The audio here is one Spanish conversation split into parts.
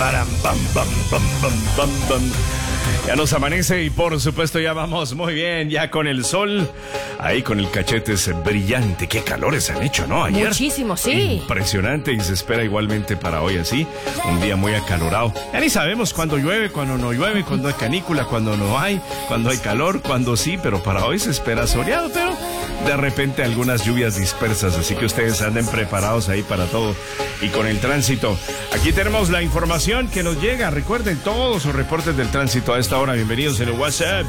Baram, bam, bam, bam, bam, bam, bam. Ya nos amanece y por supuesto ya vamos muy bien, ya con el sol, ahí con el cachete brillante. Qué calores han hecho, ¿no? Ayer. Muchísimo, sí. Impresionante, y se espera igualmente para hoy así, un día muy acalorado. Ya ni sabemos cuándo llueve, cuándo no llueve, cuándo hay canícula, cuándo no hay, cuándo hay calor, cuándo sí, pero para hoy se espera soleado, pero de repente algunas lluvias dispersas, así que ustedes anden preparados ahí para todo. Y con el tránsito, aquí tenemos la información que nos llega. Recuerden todos los reportes del tránsito a esta hora. Bienvenidos en el WhatsApp.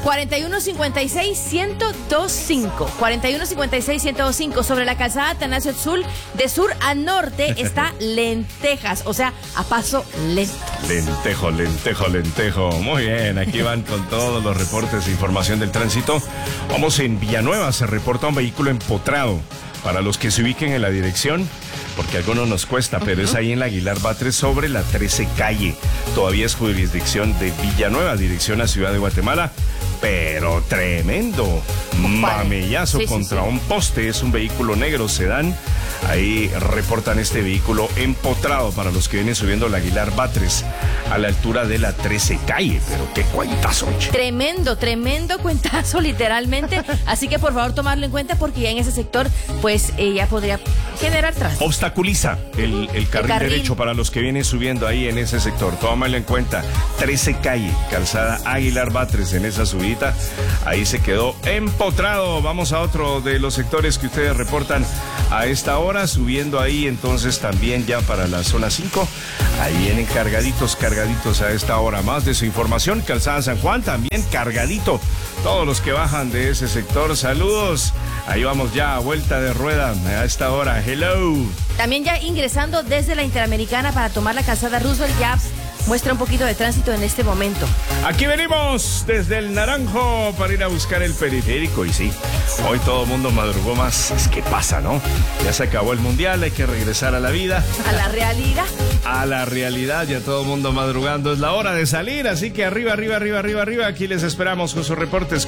4156-1025. 4156-1025. Sobre la calzada Atanasio Tzul, de sur a norte está Lentejas, o sea, a paso lento. Lentejo, lentejo, lentejo. Muy bien, aquí van con todos los reportes de información del tránsito. Vamos en Villanueva, se reporta un vehículo empotrado. Para los que se ubiquen en la dirección, porque a algunos nos cuesta, pero es ahí en la Aguilar Batres sobre la 13 calle. Todavía es jurisdicción de Villanueva, dirección a Ciudad de Guatemala, pero tremendo mamellazo contra un poste. Es un vehículo negro sedán. Ahí reportan este vehículo empotrado para los que vienen subiendo la Aguilar Batres a la altura de la 13 calle. Pero qué cuentazo. Tremendo, tremendo cuentazo, literalmente. Así que por favor tomarlo en cuenta, porque ya en ese sector pues ya podría generar tránsito. Obstaculiza el carril derecho para los que vienen subiendo ahí en ese sector. Tómalo en cuenta. 13 calle, calzada Aguilar Batres, en esa subida. Ahí se quedó empotrado. Vamos a otro de los sectores que ustedes reportan a esta hora, subiendo ahí entonces también ya para la zona 5. Ahí vienen cargaditos a esta hora. Más de su información, calzada San Juan también cargadito. Todos los que bajan de ese sector, saludos. Ahí vamos ya a vuelta de rueda a esta hora. Hello. También ya ingresando desde la Interamericana para tomar la calzada Roosevelt, ya muestra un poquito de tránsito en este momento. Aquí venimos desde el Naranjo para ir a buscar el periférico. Y sí, hoy todo el mundo madrugó más. Es que pasa, ¿no? Ya se acabó el mundial, hay que regresar a la vida. A la realidad. A la realidad, ya todo el mundo madrugando. Es la hora de salir, así que arriba. Aquí les esperamos con sus reportes.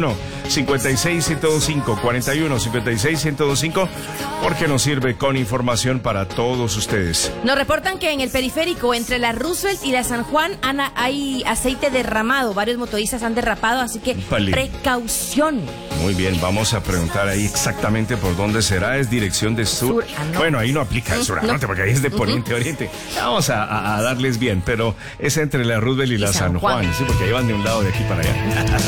41-56-1025. 41-56-1025. Porque nos sirve con información para todos ustedes. Nos reportan que en el periférico entre la Roosevelt y la San Juan hay aceite derramado. Varios motoristas han derrapado, así que precaución. Muy bien, vamos a preguntar ahí exactamente por dónde será. Es dirección de sur. Bueno, ahí no aplica el sur a norte, porque ahí es de poniente a oriente. Vamos a darles bien, pero es entre la Roosevelt y la San Juan. Sí, porque ahí van de un lado de aquí para allá.